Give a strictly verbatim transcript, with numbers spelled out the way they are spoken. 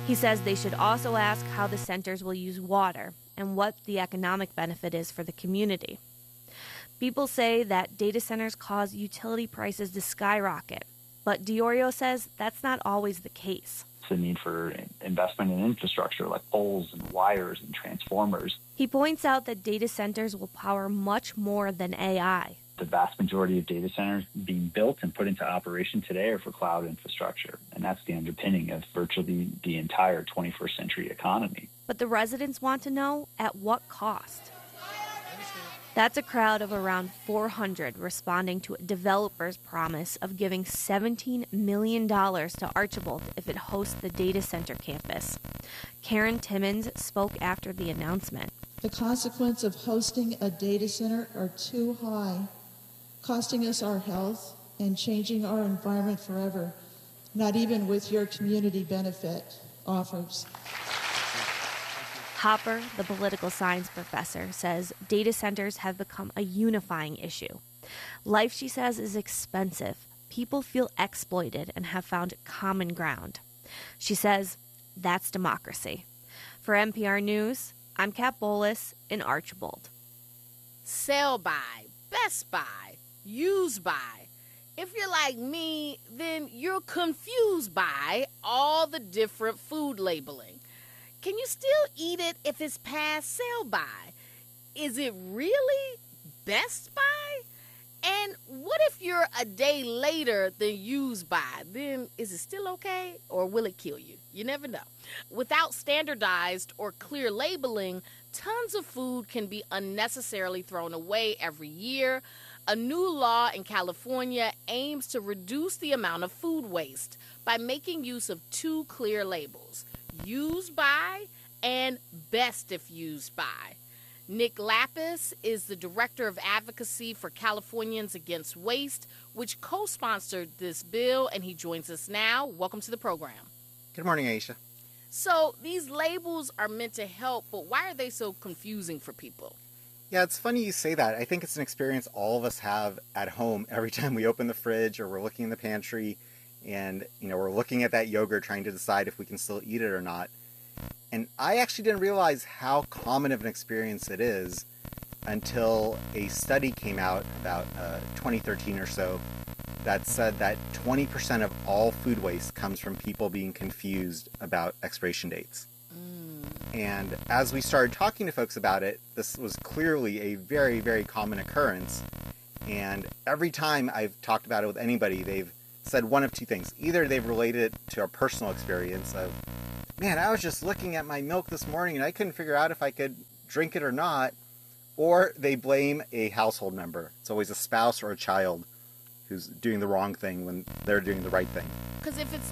He says they should also ask how the centers will use water and what the economic benefit is for the community. People say that data centers cause utility prices to skyrocket, but DiIorio says that's not always the case. The need for investment in infrastructure like poles and wires and transformers. He points out that data centers will power much more than A I. The vast majority of data centers being built and put into operation today are for cloud infrastructure, and that's the underpinning of virtually the entire twenty-first century economy. But the residents want to know at what cost. That's a crowd of around four hundred responding to a developer's promise of giving seventeen million dollars to Archbold if it hosts the data center campus. Karen Timmons spoke after the announcement. The consequences of hosting a data center are too high, costing us our health and changing our environment forever, not even with your community benefit offers. Hopper, the political science professor, says data centers have become a unifying issue. Life, she says, is expensive. People feel exploited and have found common ground. She says that's democracy. For N P R News, I'm Kat Bolus in Archbold. Sell by, best by, use by. If you're like me, then you're confused by all the different food labeling. Can you still eat it if it's past sell by? Is it really best by? And what if you're a day later than use by? Then is it still okay or will it kill you? You never know. Without standardized or clear labeling, tons of food can be unnecessarily thrown away every year. A new law in California aims to reduce the amount of food waste by making use of two clear labels: used by and best if used by. Nick Lapis is the Director of Advocacy for Californians Against Waste, which co-sponsored this bill, and he joins us now. Welcome to the program. Good morning, Aisha. So these labels are meant to help, but why are they so confusing for people? Yeah, it's funny you say that. I think it's an experience all of us have at home every time we open the fridge or we're looking in the pantry and, you know, we're looking at that yogurt trying to decide if we can still eat it or not. And I actually didn't realize how common of an experience it is until a study came out about uh, twenty thirteen or so that said that twenty percent of all food waste comes from people being confused about expiration dates. Mm. And as we started talking to folks about it, this was clearly a very, very common occurrence. And every time I've talked about it with anybody, they've said one of two things. Either they've related it to a personal experience of, man, I was just looking at my milk this morning and I couldn't figure out if I could drink it or not. Or they blame a household member. It's always a spouse or a child who's doing the wrong thing when they're doing the right thing. Because if it's